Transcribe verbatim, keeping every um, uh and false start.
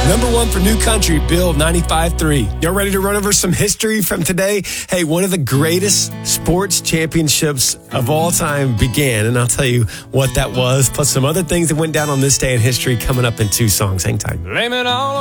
Number one for New Country, Bill ninety-five three. Y'all ready to run over some history from today? Hey, one of the greatest sports championships of all time began, and I'll tell you what that was, plus some other things that went down on this day in history coming up in two songs. Hang tight. Blame it all